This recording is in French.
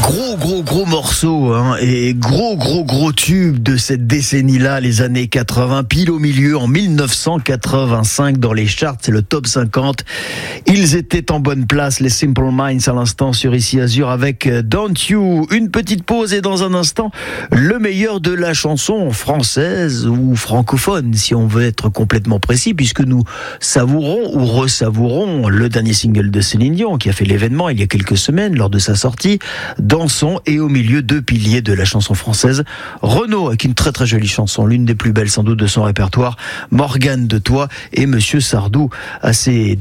Gros morceau, hein, et gros tube de cette décennie-là, les années 80, pile au milieu en 1985 dans les charts, c'est le top 50. Ils étaient en bonne place, les Simple Minds à l'instant sur Ici Azur avec Don't You. Une petite pause et dans un instant, le meilleur de la chanson française ou francophone, si on veut être complètement précis, puisque nous savourons ou resavourons le dernier single de Céline Dion qui a fait l'événement il y a quelques semaines lors de sa sortie, Dansons, et au milieu deux piliers de la chanson française, Renaud avec une très jolie chanson, l'une des plus belles sans doute de son répertoire, Morgane de Toi, et Monsieur Sardou à ses